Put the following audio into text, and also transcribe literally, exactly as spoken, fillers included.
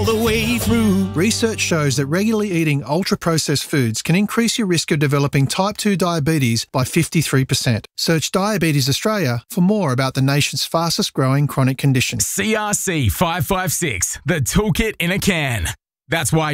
all the way through. Research shows that regularly eating ultra-processed foods can increase your risk of developing type two diabetes by fifty-three percent. Search Diabetes Australia for more about the nation's fastest-growing chronic condition. C R C five five six, the toolkit in a can. That's why